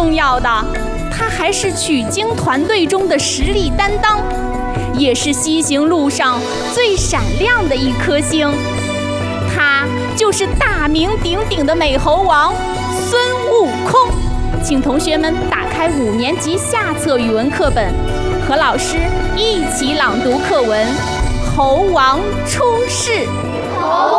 重要的，他还是取经团队中的实力担当，也是西行路上最闪亮的一颗星。他就是大名鼎鼎的美猴王孙悟空。请同学们打开5年级下册语文课本，和老师一起朗读课文《猴王出世》。